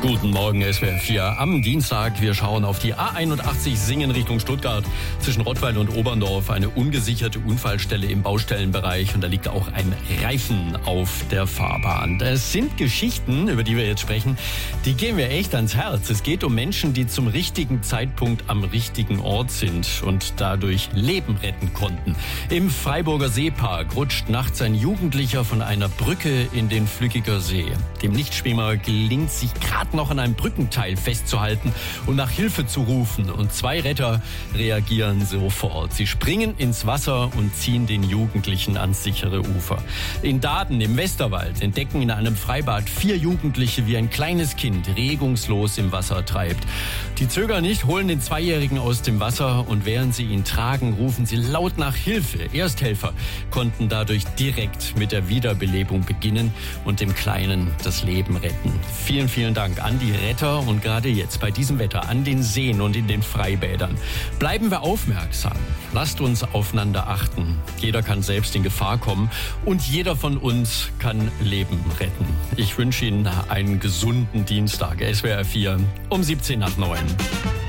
Guten Morgen, SWR 4 am Dienstag. Wir schauen auf die A81 Singen Richtung Stuttgart. Zwischen Rottweil und Oberndorf eine ungesicherte Unfallstelle im Baustellenbereich. Und da liegt auch ein Reifen auf der Fahrbahn. Das sind Geschichten, über die wir jetzt sprechen, die gehen mir echt ans Herz. Es geht um Menschen, die zum richtigen Zeitpunkt am richtigen Ort sind und dadurch Leben retten konnten. Im Freiburger Seepark rutscht nachts ein Jugendlicher von einer Brücke in den Flückiger See. Dem Nichtschwimmer gelingt sich gerade noch an einem Brückenteil festzuhalten und nach Hilfe zu rufen. Und 2 Retter reagieren sofort. Sie springen ins Wasser und ziehen den Jugendlichen ans sichere Ufer. In Daden im Westerwald entdecken in einem Freibad 4 Jugendliche, wie ein kleines Kind regungslos im Wasser treibt. Die zögern nicht, holen den 2-Jährigen aus dem Wasser und während sie ihn tragen, rufen sie laut nach Hilfe. Ersthelfer konnten dadurch direkt mit der Wiederbelebung beginnen und dem Kleinen das Leben retten. Vielen, vielen Dank an die Retter und gerade jetzt bei diesem Wetter an den Seen und in den Freibädern. Bleiben wir aufmerksam. Lasst uns aufeinander achten. Jeder kann selbst in Gefahr kommen und jeder von uns kann Leben retten. Ich wünsche Ihnen einen gesunden Dienstag. SWR 4 um 7:17.